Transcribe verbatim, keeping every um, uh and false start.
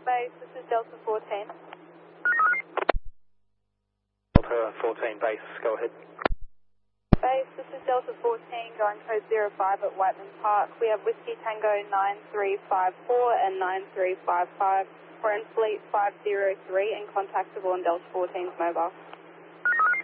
Base, this is Delta fourteen. Delta fourteen base, go ahead. Base, this is Delta fourteen, going code zero five at Whiteman Park. We have Whiskey Tango nine three five four and nine three five five. We're in Fleet five zero three and contactable on Delta fourteen's mobile.